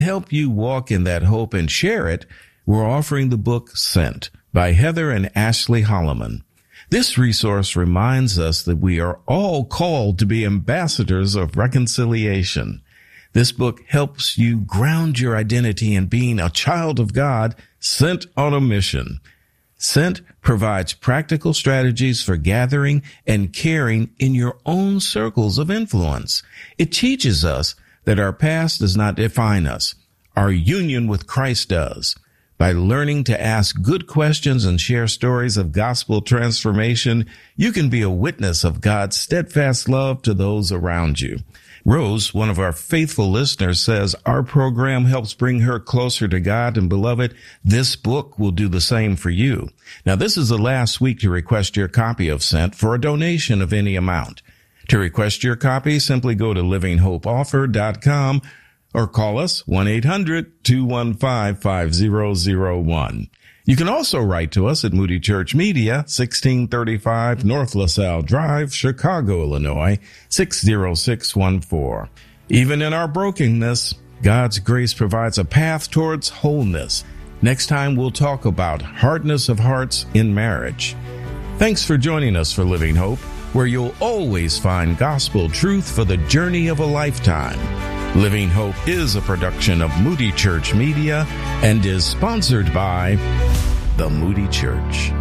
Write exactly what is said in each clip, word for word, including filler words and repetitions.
help you walk in that hope and share it, we're offering the book Sent by Heather and Ashley Holloman. This resource reminds us that we are all called to be ambassadors of reconciliation. This book helps you ground your identity in being a child of God sent on a mission. Sent provides practical strategies for gathering and caring in your own circles of influence. It teaches us that our past does not define us. Our union with Christ does. By learning to ask good questions and share stories of gospel transformation, you can be a witness of God's steadfast love to those around you. Rose, one of our faithful listeners, says our program helps bring her closer to God, and beloved, this book will do the same for you. Now, this is the last week to request your copy of Sent for a donation of any amount. To request your copy, simply go to living hope offer dot com or call us one eight hundred two one five five zero zero one. You can also write to us at Moody Church Media, sixteen thirty-five North LaSalle Drive, Chicago, Illinois, six zero six one four. Even in our brokenness, God's grace provides a path towards wholeness. Next time, we'll talk about hardness of hearts in marriage. Thanks for joining us for Living Hope, where you'll always find gospel truth for the journey of a lifetime. Living Hope is a production of Moody Church Media and is sponsored by the Moody Church.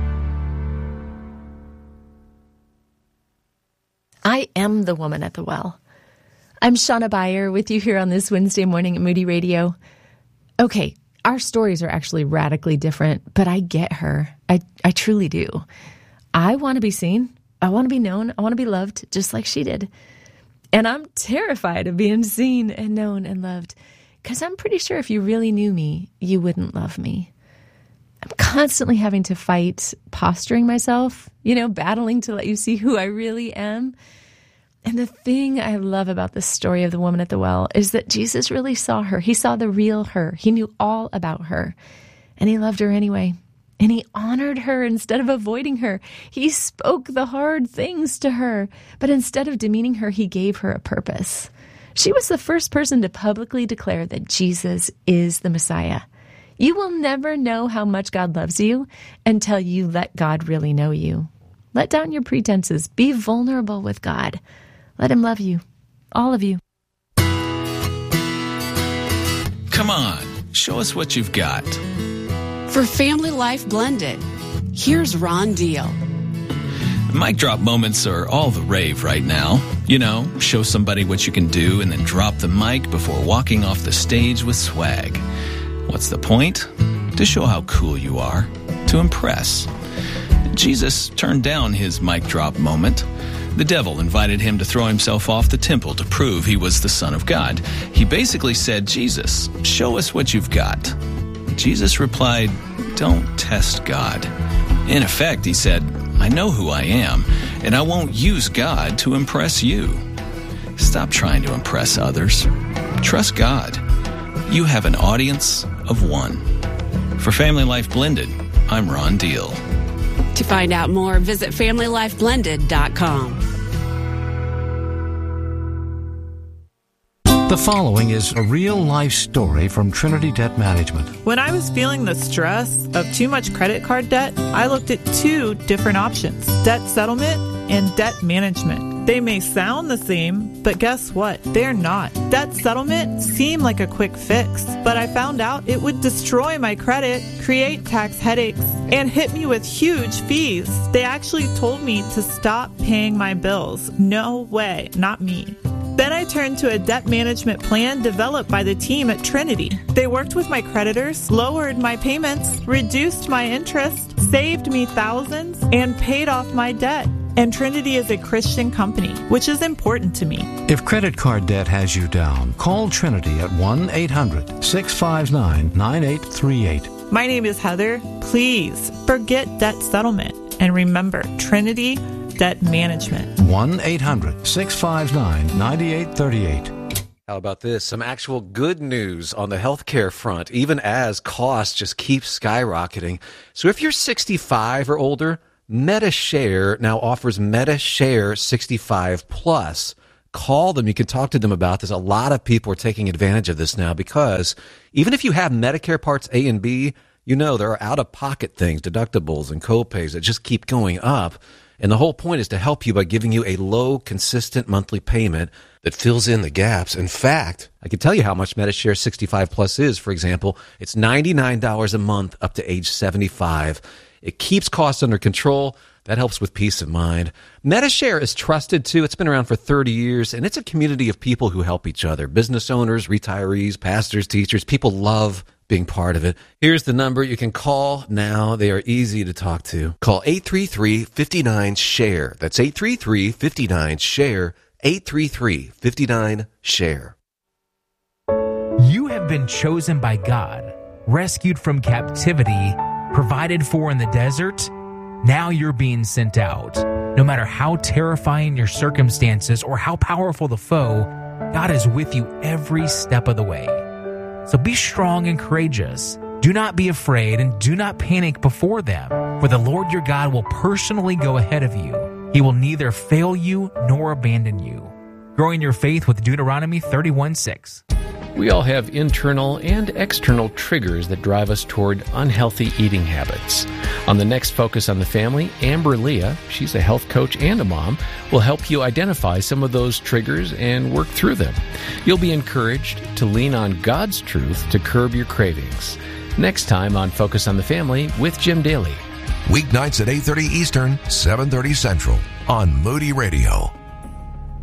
I am the woman at the well. I'm Shauna Beyer with you here on this Wednesday morning at Moody Radio. Okay, our stories are actually radically different, but I get her. I, I truly do. I want to be seen. I want to be known. I want to be loved just like she did. And I'm terrified of being seen and known and loved, because I'm pretty sure if you really knew me, you wouldn't love me. I'm constantly having to fight posturing myself, you know, battling to let you see who I really am. And the thing I love about this story of the woman at the well is that Jesus really saw her. He saw the real her. He knew all about her, and he loved her anyway. And he honored her instead of avoiding her. He spoke the hard things to her, but instead of demeaning her, he gave her a purpose. She was the first person to publicly declare that Jesus is the Messiah. You will never know how much God loves you until you let God really know you. Let down your pretenses. Be vulnerable with God. Let him love you. All of you. Come on, show us what you've got. For Family Life Blended, here's Ron Deal. Mic drop moments are all the rave right now. You know, show somebody what you can do and then drop the mic before walking off the stage with swag. What's the point? To show how cool you are. To impress. Jesus turned down his mic drop moment. The devil invited him to throw himself off the temple to prove he was the Son of God. He basically said, Jesus, show us what you've got. Jesus replied, don't test God. In effect, he said, I know who I am, and I won't use God to impress you. Stop trying to impress others. Trust God. You have an audience of one. For Family Life Blended, I'm Ron Deal. To find out more, visit family life blended dot com. The following is a real-life story from Trinity Debt Management. When I was feeling the stress of too much credit card debt, I looked at two different options, debt settlement and debt management. They may sound the same, but guess what? They're not. Debt settlement seemed like a quick fix, but I found out it would destroy my credit, create tax headaches, and hit me with huge fees. They actually told me to stop paying my bills. No way, not me. Then I turned to a debt management plan developed by the team at Trinity. They worked with my creditors, lowered my payments, reduced my interest, saved me thousands, and paid off my debt. And Trinity is a Christian company, which is important to me. If credit card debt has you down, call Trinity at one eight hundred six five nine nine eight three eight. My name is Heather. Please forget debt settlement and remember Trinity Debt Management. one eight hundred six five nine nine eight three eight. How about this? Some actual good news on the healthcare front, even as costs just keep skyrocketing. So if you're sixty-five or older, MediShare now offers MediShare sixty-five plus. call them. You can talk to them about this. A lot of people are taking advantage of this now because even if you have Medicare Parts A and B, you know there are out-of-pocket things, deductibles and co-pays that just keep going up. And the whole point is to help you by giving you a low, consistent monthly payment that fills in the gaps. In fact, I can tell you how much Medishare sixty-five Plus is. For example, it's ninety-nine dollars a month up to age seventy-five. It keeps costs under control. That helps with peace of mind. Medishare is trusted, too. It's been around for thirty years, and it's a community of people who help each other. Business owners, retirees, pastors, teachers. People love being part of it. Here's the number you can call now. They are easy to talk to. Call eight three three, five nine, SHARE. That's eight three three, five nine, SHARE. eight three three, five nine, SHARE. You have been chosen by God, rescued from captivity, provided for in the desert. Now you're being sent out. No matter how terrifying your circumstances or how powerful the foe, God is with you every step of the way. So be strong and courageous. Do not be afraid and do not panic before them, for the Lord your God will personally go ahead of you. He will neither fail you nor abandon you. Growing your faith with Deuteronomy thirty-one six. We all have internal and external triggers that drive us toward unhealthy eating habits. On the next Focus on the Family, Amber Leah, she's a health coach and a mom, will help you identify some of those triggers and work through them. You'll be encouraged to lean on God's truth to curb your cravings. Next time on Focus on the Family with Jim Daly. Weeknights at eight thirty Eastern, seven thirty Central on Moody Radio.